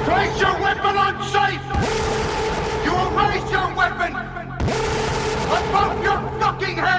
Place your weapon on safe! You will raise your weapon above your fucking head!